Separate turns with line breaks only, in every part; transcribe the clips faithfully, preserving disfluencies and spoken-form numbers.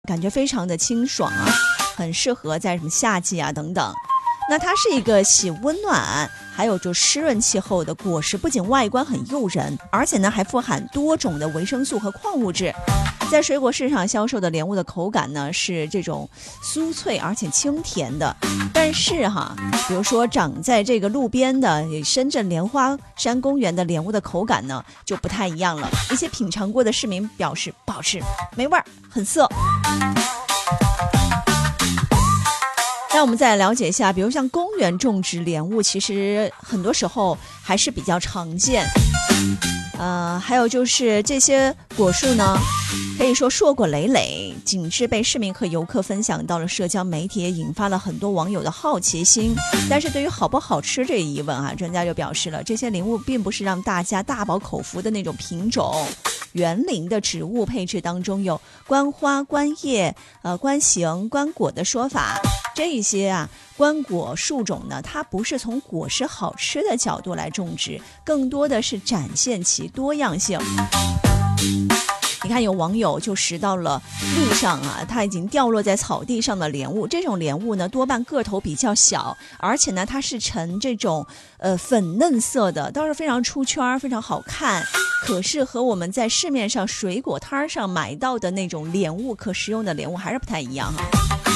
感觉非常的清爽啊，很适合在什么夏季啊等等。那它是一个喜温暖还有就湿润气候的果实，不仅外观很诱人，而且呢还富含多种的维生素和矿物质。在水果市场销售的莲雾的口感呢是这种酥脆而且清甜的，但是哈，比如说长在这个路边的深圳莲花山公园的莲雾的口感呢就不太一样了。一些品尝过的市民表示不好吃，没味儿，很涩。那我们再来了解一下，比如像公园种植莲雾，其实很多时候还是比较常见。呃，还有就是这些果树呢，可以说硕果累累，景致被市民和游客分享到了社交媒体，也引发了很多网友的好奇心。但是对于好不好吃这一疑问啊，专家就表示了，这些莲雾并不是让大家大饱口福的那种品种。园林的植物配置当中有观花、观叶、呃观形、观果的说法。这一些啊观果树种呢，它不是从果实好吃的角度来种植，更多的是展现其多样性。你看有网友就拾到了路上啊，它已经掉落在草地上的莲雾。这种莲雾呢，多半个头比较小，而且呢，它是呈这种呃粉嫩色的，倒是非常出圈，非常好看。可是和我们在市面上水果摊上买到的那种莲雾，可食用的莲雾还是不太一样哈。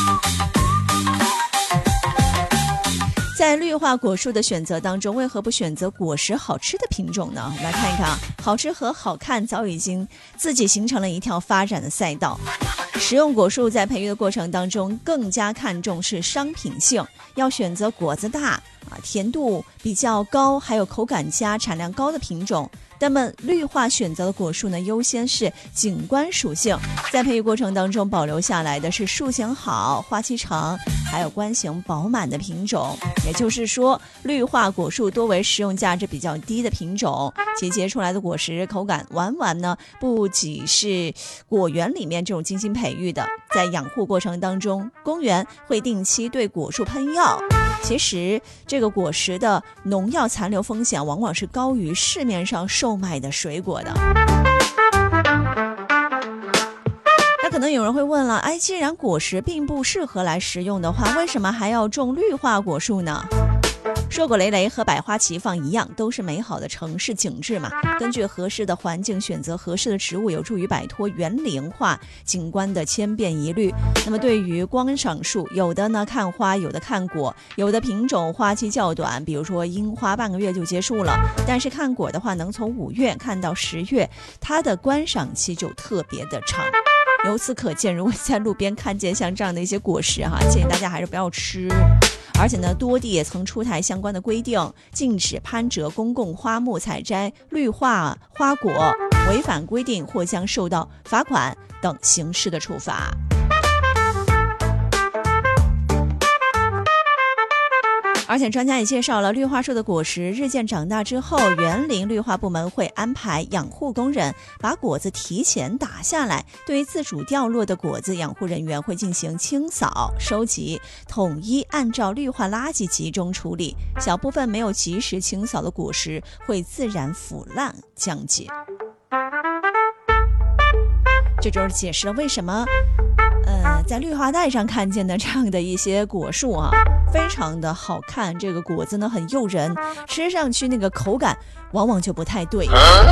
在绿化果树的选择当中，为何不选择果实好吃的品种呢？我们来看一看啊，好吃和好看早已经自己形成了一条发展的赛道。食用果树在培育的过程当中，更加看重是商品性，要选择果子大啊、甜度比较高，还有口感佳、产量高的品种。那么绿化选择的果树呢，优先是景观属性，在培育过程当中保留下来的是树形好、花期长还有观形饱满的品种。也就是说，绿化果树多为食用价值比较低的品种，其结出来的果实口感往往呢不仅是果园里面这种精心培育的。在养护过程当中，公园会定期对果树喷药，其实这个果实的农药残留风险往往是高于市面上售卖的水果的。那可能有人会问了，哎，既然果实并不适合来食用的话，为什么还要种绿化果树呢？硕果累累和百花齐放一样，都是美好的城市景致嘛。根据合适的环境选择合适的植物，有助于摆脱园林化景观的千变一律。那么对于观赏树，有的呢看花，有的看果，有的品种花期较短，比如说樱花半个月就结束了，但是看果的话能从五月看到十月，它的观赏期就特别的长。由此可见，如果在路边看见像这样的一些果实哈，建议大家还是不要吃。而且呢，多地也曾出台相关的规定，禁止攀折公共花木采摘绿化花果，违反规定或将受到罚款等刑事的处罚。而且专家也介绍了，绿化树的果实日渐长大之后，园林绿化部门会安排养护工人把果子提前打下来，对于自主掉落的果子，养护人员会进行清扫收集，统一按照绿化垃圾集中处理。小部分没有及时清扫的果实会自然腐烂降解。这就是解释了为什么呃，在绿化带上看见的这样的一些果树啊，非常的好看，这个果子呢很诱人，吃上去那个口感往往就不太对。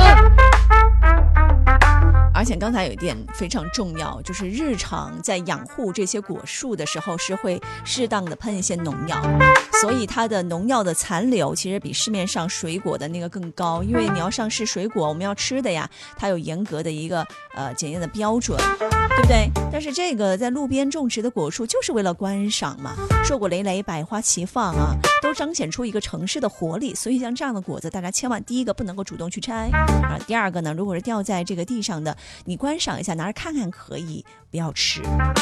而且刚才有一点非常重要，就是日常在养护这些果树的时候是会适当的喷一些农药，所以它的农药的残留其实比市面上水果的那个更高，因为你要上市水果，我们要吃的呀，它有严格的一个呃检验的标准，对不对？但是这个在路边种植的果树就是为了观赏嘛，硕果累累，百花齐放啊，都彰显出一个城市的活力。所以像这样的果子，大家千万第一个不能够主动去摘啊，第二个呢，如果是掉在这个地上的，你观赏一下，拿着看看可以，不要吃。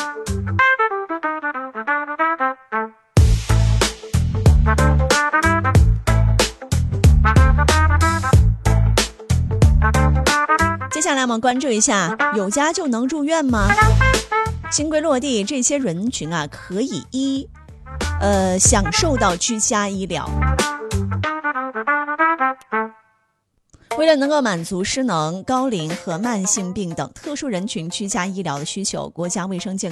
接下来我们关注一下，有家就能住院吗？新规落地，这些人群啊可以一呃享受到居家医疗。 为了能够满足失能、高龄和慢性病等特殊人群居家医疗的需求，国家卫生健